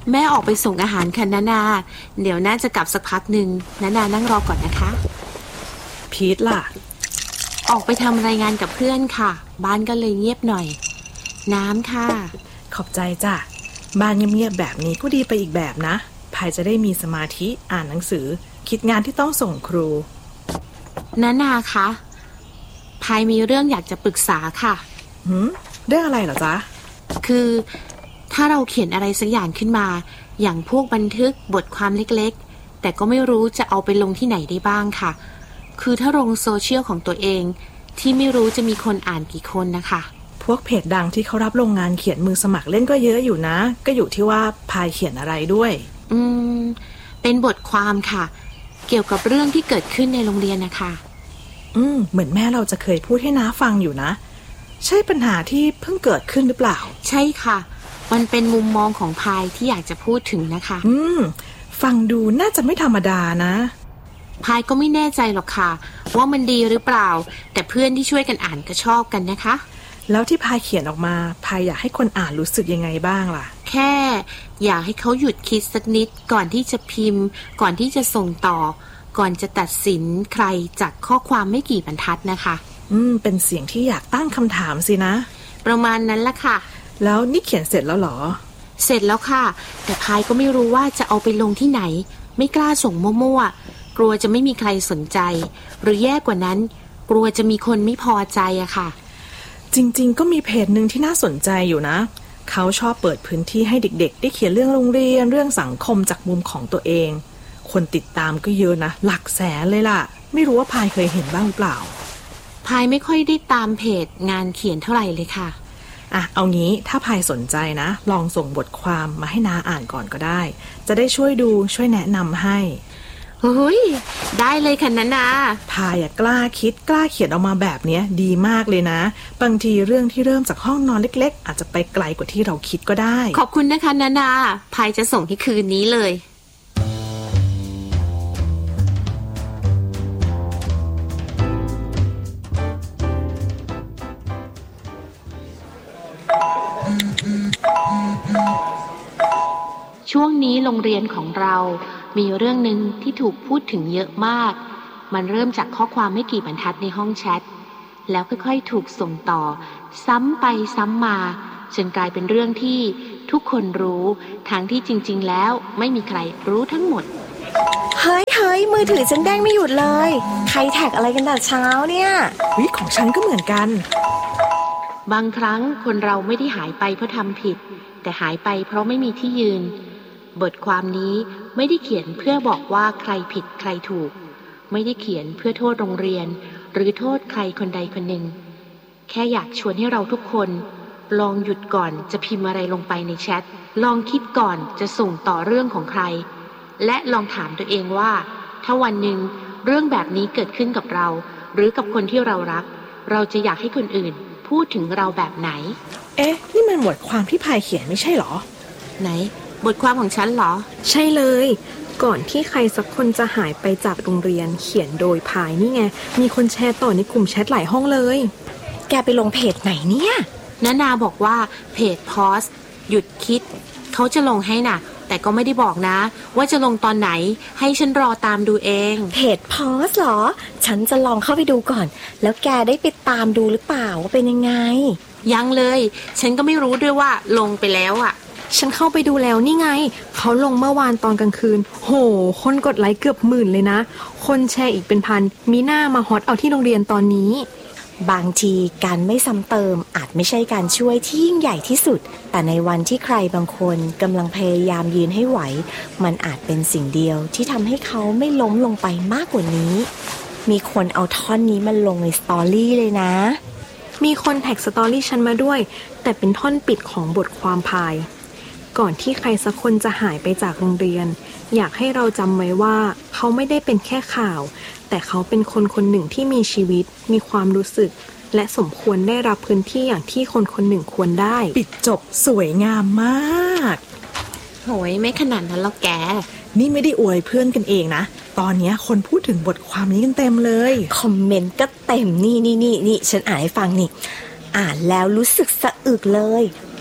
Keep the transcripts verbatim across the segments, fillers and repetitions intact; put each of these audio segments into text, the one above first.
แม่ออกไปส่งอาหารค่ะนานาเดี๋ยวน่าจะกลับสักพักหนึ่งนานานั่งรอก่อนนะคะพีทล่ะออกไปทำรายงานกับเพื่อนค่ะบ้านก็เลยเงียบหน่อยน้ำค่ะขอบใจจ้ะบ้านเงียบๆแบบนี้ก็ดีไปอีกแบบนะพายจะได้มีสมาธิอ่านหนังสือคิดงานที่ต้องส่งครูนานาคะพายมีเรื่องอยากจะปรึกษาค่ะหืมเรื่องอะไรเหรอจ๊ะคือถ้าเราเขียนอะไรสักอย่างขึ้นมาอย่างพวกบันทึกบทความเล็กๆแต่ก็ไม่รู้จะเอาไปลงที่ไหนได้บ้างค่ะคือถ้าลงโซเชียลของตัวเองที่ไม่รู้จะมีคนอ่านกี่คนนะคะพวกเพจดังที่เขารับลงงานเขียนมือสมัครเล่นก็เยอะอยู่นะก็อยู่ที่ว่าพายเขียนอะไรด้วยอืมเป็นบทความค่ะเกี่ยวกับเรื่องที่เกิดขึ้นในโรงเรียนนะคะอืมเหมือนแม่เราจะเคยพูดให้น้าฟังอยู่นะใช่ปัญหาที่เพิ่งเกิดขึ้นหรือเปล่าใช่ค่ะมันเป็นมุมมองของพายที่อยากจะพูดถึงนะคะอืมฟังดูน่าจะไม่ธรรมดานะพายก็ไม่แน่ใจหรอกค่ะว่ามันดีหรือเปล่าแต่เพื่อนที่ช่วยกันอ่านก็ชอบกันนะคะแล้วที่พายเขียนออกมาพายอยากให้คนอ่านรู้สึกยังไงบ้างล่ะแค่อยากให้เขาหยุดคิดสักนิดก่อนที่จะพิมพ์ก่อนที่จะส่งต่อก่อนจะตัดสินใครจากข้อความไม่กี่บรรทัดนะคะอืมเป็นเสียงที่อยากตั้งคำถามสินะประมาณนั้นละค่ะแล้วนี่เขียนเสร็จแล้วเหรอเสร็จแล้วค่ะแต่พายก็ไม่รู้ว่าจะเอาไปลงที่ไหนไม่กล้าส่งมั่วๆกลัวจะไม่มีใครสนใจหรือแย่กว่านั้นกลัวจะมีคนไม่พอใจอะค่ะจริงๆก็มีเพจหนึ่งที่น่าสนใจอยู่นะเขาชอบเปิดพื้นที่ให้เด็กๆได้เขียนเรื่องโรงเรียนเรื่องสังคมจากมุมของตัวเองคนติดตามก็เยอะนะหลักแสนเลยล่ะไม่รู้ว่าพายเคยเห็นบ้างหรือเปล่าพายไม่ค่อยได้ตามเพจงานเขียนเท่าไหร่เลยค่ะอ่ะเอางี้ถ้าพายสนใจนะลองส่งบทความมาให้น้าอ่านก่อนก็ได้จะได้ช่วยดูช่วยแนะนำให้เฮ้ยได้เลยค่ะนานาพายกล้าคิดกล้าเขียนออกมาแบบนี้ดีมากเลยนะบางทีเรื่องที่เริ่มจากห้องนอนเล็กๆอาจจะไปไกลกว่าที่เราคิดก็ได้ขอบคุณนะคะนานาพายจะส่งให้คืนนี้เลยช่วงนี้โรงเรียนของเรามีเรื่องนึงที่ถูกพูดถึงเยอะมากมันเริ่มจากข้อความไม่กี่บรรทัดในห้องแชทแล้วค่อยๆถูกส่งต่อซ้ำไปซ้ำมาจนกลายเป็นเรื่องที่ทุกคนรู้ทั้งที่จริงๆแล้วไม่มีใครรู้ทั้งหมดเฮ้ยเฮ้ยมือถือฉันแดงไม่หยุดเลยใครแท็กอะไรกันแต่เช้าเนี่ยวิของฉันก็เหมือนกันบางครั้งคนเราไม่ได้หายไปเพราะทำผิดแต่หายไปเพราะไม่มีที่ยืนบทความนี้ไม่ได้เขียนเพื่อบอกว่าใครผิดใครถูกไม่ได้เขียนเพื่อโทษโรงเรียนหรือโทษใครคนใดคนหนึ่งแค่อยากชวนให้เราทุกคนลองหยุดก่อนจะพิมพ์อะไรลงไปในแชทลองคิดก่อนจะส่งต่อเรื่องของใครและลองถามตัวเองว่าถ้าวันหนึ่งเรื่องแบบนี้เกิดขึ้นกับเราหรือกับคนที่เรารักเราจะอยากให้คนอื่นพูดถึงเราแบบไหนเอ๊ะนี่มันบทความที่พายเขียนไม่ใช่หรอไหนบทความของฉันเหรอใช่เลยก่อนที่ใครสักคนจะหายไปจากโรงเรียนเขียนโดยพายนี่ไงมีคนแชร์ต่อในกลุ่มแชทหลายห้องเลยแกไปลงเพจไหนเนี่ยนานาบอกว่าเพจพอสหยุดคิดเขาจะลงให้น่ะแต่ก็ไม่ได้บอกนะว่าจะลงตอนไหนให้ฉันรอตามดูเองเพจพอสเหรอฉันจะลองเข้าไปดูก่อนแล้วแกได้ไปตามดูหรือเปล่าว่าเป็นยังไงยังเลยฉันก็ไม่รู้ด้วยว่าลงไปแล้วอ่ะฉันเข้าไปดูแล้วนี่ไงเขาลงเมื่อวานตอนกลางคืนโหคนกดไลค์เกือบหมื่นเลยนะคนแชร์อีกเป็นพันมีหน้ามาฮอตเอาที่โรงเรียนตอนนี้บางทีการไม่ซ้ำเติมอาจไม่ใช่การช่วยที่ยิ่งใหญ่ที่สุดแต่ในวันที่ใครบางคนกำลังพยายามยืนให้ไหวมันอาจเป็นสิ่งเดียวที่ทำให้เขาไม่ล้มลงไปมากกว่านี้มีคนเอาท่อนนี้มาลงในสตอรี่เลยนะมีคนแท็กสตอรี่ฉันมาด้วยแต่เป็นท่อนปิดของบทความพายก่อนที่ใครสักคนจะหายไปจากโรงเรียนอยากให้เราจำไว้ว่าเขาไม่ได้เป็นแค่ข่าวแต่เขาเป็นคนคนหนึ่งที่มีชีวิตมีความรู้สึกและสมควรได้รับพื้นที่อย่างที่คนคนหนึ่งควรได้ปิดจบสวยงามมากโหยไม่ขนาดนั้นหรอกแกนี่ไม่ได้อวยเพื่อนกันเองนะตอนนี้คนพูดถึงบทความนี้กันเต็มเลยคอมเมนต์ก็เต็มนี่นี่นี่นี่ฉันอ่านให้ฟังนี่อ่านแล้วรู้สึกสะอึกเลย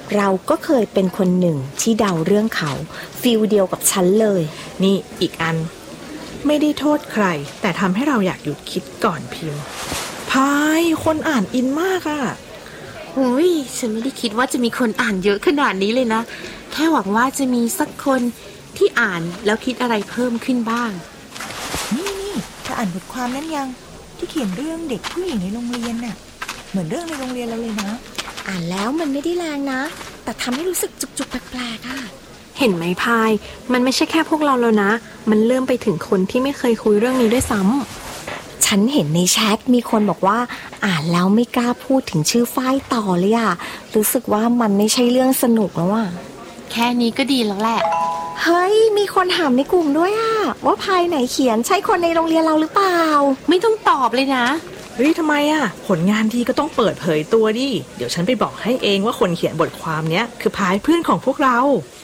เราก็เคยเป็นคนหนึ่งที่เดาเรื่องเขาฟีลเดียวกับฉันเลยนี่อีกอันไม่ได้โทษใครแต่ทำให้เราอยากหยุดคิดก่อนพิมพ์พายคนอ่านอินมากอะโอ้ยฉันไม่ได้คิดว่าจะมีคนอ่านเยอะขนาดนี้เลยนะแค่หวังว่าจะมีสักคนที่อ่านแล้วคิดอะไรเพิ่มขึ้นบ้างนี่นี่เธออ่านบทความนั้นยังที่เขียนเรื่องเด็กผู้หญิงในโรงเรียนน่ะเหมือนเรื่องในโรงเรียนเราเลยนะอ่านแล้วมันไม่ได้แรงนะแต่ทำให้รู้สึกจุกๆแปลกๆอ่ะเห็นไหมพายมันไม่ใช่แค่พวกเราแล้วนะมันเริ่มไปถึงคนที่ไม่เคยคุยเรื่องนี้ด้วยซ้ำฉันเห็นในแชทมีคนบอกว่าอ่านแล้วไม่กล้าพูดถึงชื่อฝ้ายต่อเลยอ่ะรู้สึกว่ามันไม่ใช่เรื่องสนุกแล้วอ่ะแค่นี้ก็ดีแล้วแหละเฮ้ยมีคนถามในกลุ่มด้วยอ่ะว่าพายไหนเขียนใช่คนในโรงเรียนเราหรือเปล่าไม่ต้องตอบเลยนะเฮ้ยทำไมอ่ะผลงานดีก็ต้องเปิดเผยตัวดิเดี๋ยวฉันไปบอกให้เองว่าคนเขียนบทความเนี้ยคือพายเพื่อนของพวกเรา